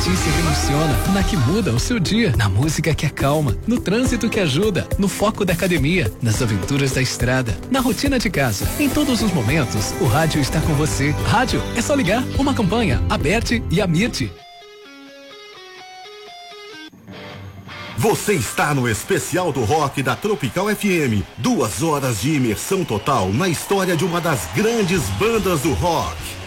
notícia que emociona, na que muda o seu dia, na música que acalma, no trânsito que ajuda, no foco da academia, nas aventuras da estrada, na rotina de casa. Em todos os momentos, o rádio está com você. Rádio é só ligar. Uma campanha, Aberte e Amite. Você está no especial do rock da Tropical FM. 2 horas de imersão total na história de uma das grandes bandas do rock.